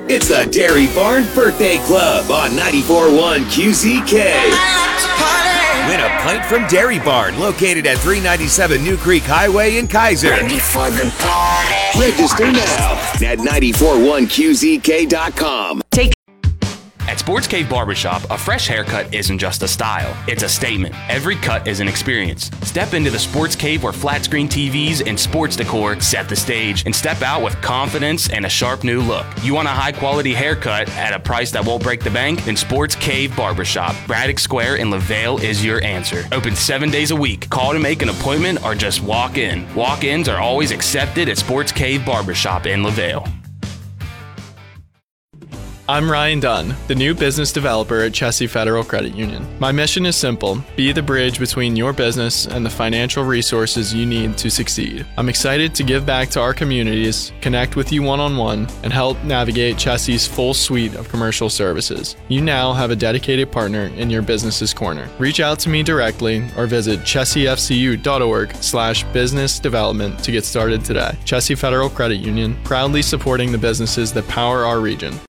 It's the Dairy Barn Birthday Club on 94.1 QZK. Win a pint from Dairy Barn, located at 397 New Creek Highway in Kaiser. Register now at 941QZK.com. At Sports Cave Barbershop, a fresh haircut isn't just a style, it's a statement. Every cut is an experience. Step into the Sports Cave where flat screen TVs and sports decor set the stage, and step out with confidence and a sharp new look. You want a high quality haircut at a price that won't break the bank? Then Sports Cave Barbershop, Braddock Square in LaVale is your answer. Open 7 days a week. Call to make an appointment or just walk in. Walk-ins are always accepted at Sports Cave Barbershop in LaVale. I'm Ryan Dunn, the new business developer at Chessie Federal Credit Union. My mission is simple: be the bridge between your business and the financial resources you need to succeed. I'm excited to give back to our communities, connect with you one-on-one, and help navigate Chessie's full suite of commercial services. You now have a dedicated partner in your business's corner. Reach out to me directly or visit chessiefcu.org/business development to get started today. Chessie Federal Credit Union, proudly supporting the businesses that power our region.